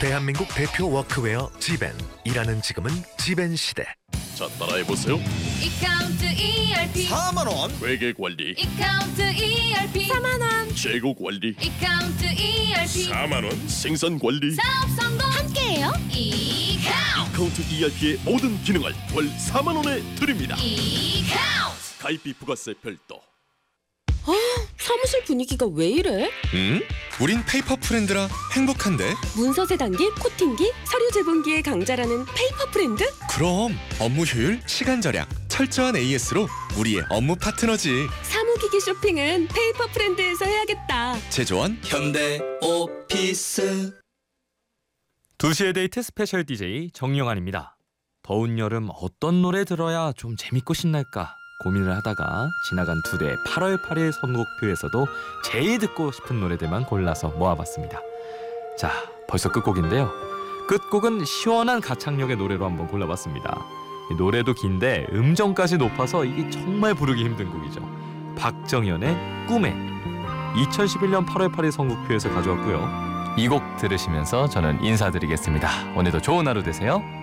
대한민국 대표 워크웨어 지벤. 일하는 지금은 지벤 시대. 자, 따라해보세요. 이카운트 ERP 4만원. 회계관리, 이카운트 ERP 4만원 재고관리, 이카운트 ERP 4만원, 생산관리. 사업 성공 함께해요. 이카운트 카운트 ERP의 모든 기능을 월 4만원에 드립니다. 이카운트 가입비 부가세 별도. 사무실 분위기가 왜 이래? 우린 페이퍼 프렌드라 행복한데. 문서 세단기, 코팅기, 서류 제본기의 강자라는 페이퍼 프렌드? 그럼 업무 효율, 시간 절약, 철저한 AS로 우리의 업무 파트너지. 사무기기 쇼핑은 페이퍼 프렌드에서 해야겠다. 제조원 현대 오피스. 2시의 데이트 스페셜 DJ 정영환입니다. 더운 여름 어떤 노래 들어야 좀 재밌고 신날까 고민을 하다가 지나간 2대 8월 8일 선곡표에서도 제일 듣고 싶은 노래들만 골라서 모아봤습니다. 자, 벌써 끝곡인데요. 끝곡은 시원한 가창력의 노래로 한번 골라봤습니다. 이 노래도 긴데 음정까지 높아서 이게 정말 부르기 힘든 곡이죠. 박정현의 꿈에. 2011년 8월 8일 선곡표에서 가져왔고요. 이 곡 들으시면서 저는 인사드리겠습니다. 오늘도 좋은 하루 되세요.